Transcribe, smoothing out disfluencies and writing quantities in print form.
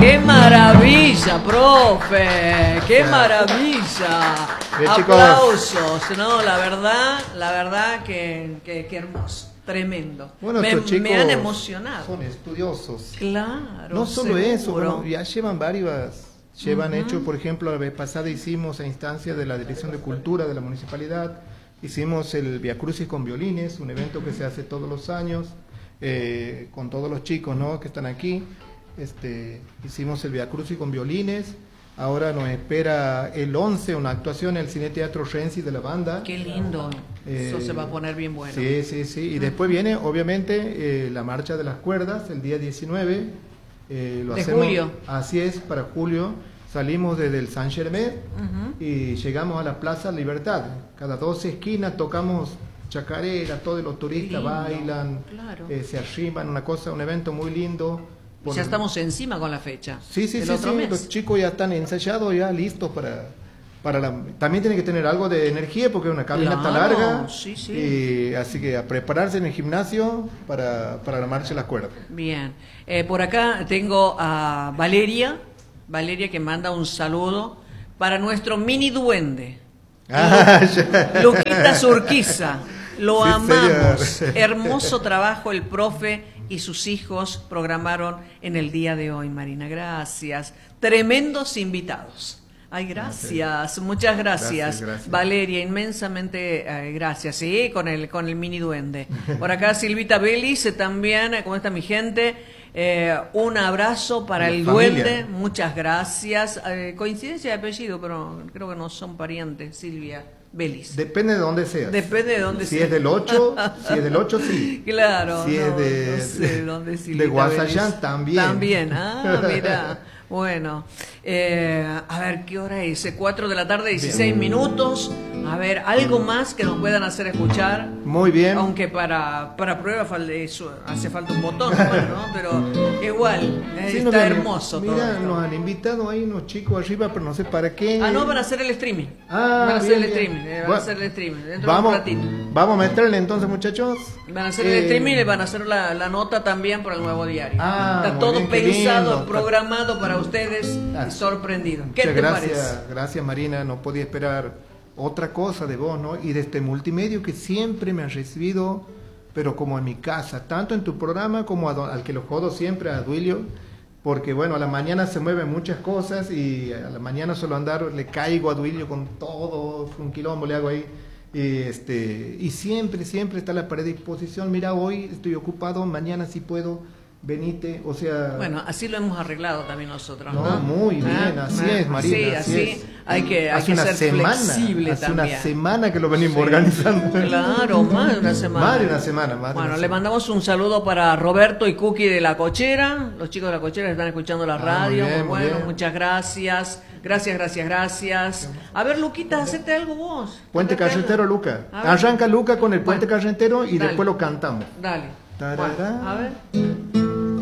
¡Qué maravilla, profe! ¡Qué maravilla! Bien, Aplausos, ¿no? La verdad que hermoso. Tremendo. Bueno, estos chicos me han emocionado. son estudiosos. Claro. No solo seguro. eso, bueno, ya llevan hecho, por ejemplo, la vez pasada hicimos a instancia de la Dirección de Cultura de la Municipalidad, hicimos el Via Crucis con violines, un evento que se hace todos los años, con todos los chicos, ¿no?, que están aquí. Hicimos el Via Crucis con violines. Ahora nos espera el 11 una actuación en el Cine Teatro Renzi de la banda. Qué lindo. Eso se va a poner bien bueno. Sí. Y después viene, obviamente, la Marcha de las Cuerdas, el día 19. Julio. Así es, para julio. Salimos desde el Saint Germain y llegamos a la Plaza Libertad. Cada 12 esquinas tocamos chacarera, todos los turistas bailan, claro. Se arriman, un evento muy lindo. Ya estamos encima con la fecha. Sí, los chicos ya están ensayados, ya listos también tienen que tener algo de energía porque es una caminata larga. Sí. Y así que a prepararse en el gimnasio para la Marcha de las Cuerdas. Bien. Por acá tengo a Valeria que manda un saludo para nuestro mini duende. Luquita Urquiza. Lo amamos. Señor. Hermoso trabajo el profe y sus hijos programaron en el día de hoy, Marina. Gracias. Tremendos invitados. Ay, gracias. Muchas gracias. Valeria, inmensamente gracias. Sí, con el mini duende. Por acá Silvita Belis también, ¿cómo está mi gente? Un abrazo para el duende. Muchas gracias. Coincidencia de apellido, pero creo que no son parientes, Silvia Belis. Depende de dónde seas. Depende de dónde si es del 8, sí. Claro. Si es de, no sé dónde es de Guasayán, también. También, mira. Bueno, a ver, ¿qué hora es? 4 de la tarde, 16 minutos. A ver, algo más que nos puedan hacer escuchar. Muy bien. Aunque para prueba hace falta un botón, ¿no? Pero igual, está hermoso. Mira, nos han invitado ahí unos chicos arriba, pero no sé para qué. No, van a hacer el streaming. Van a hacer el streaming dentro de un ratito. Vamos a meterle entonces, muchachos. Van a hacer el streaming y van a hacer la nota también por el Nuevo Diario. Está todo bien, pensado, programado para ustedes y sorprendido. ¿Qué te parece? Gracias, Marina. No podía esperar otra cosa de vos, ¿no? Y de este multimedio que siempre me han recibido, pero como en mi casa, tanto en tu programa como al que lo jodo siempre, a Duilio, porque bueno, a la mañana se mueven muchas cosas y a la mañana solo le caigo a Duilio con todo, un quilombo le hago ahí. Y siempre está la predisposición. Mira, hoy estoy ocupado, mañana sí puedo, venite, o sea... Bueno, así lo hemos arreglado también nosotros, ¿no? Muy bien, así es, Marina. Así hay que ser flexible hace también. Una semana que lo venimos organizando. Claro, más de una semana. Más de una semana. Bueno, le mandamos un saludo para Roberto y Cookie de La Cochera. Los chicos de La Cochera están escuchando la radio. Muy bien. Muchas gracias. Gracias. A ver, Luquita, hacete algo vos. Puente Carretero, Luca. Arranca Luca con el Puente Carretero y después lo cantamos. Dale. Bueno, a ver.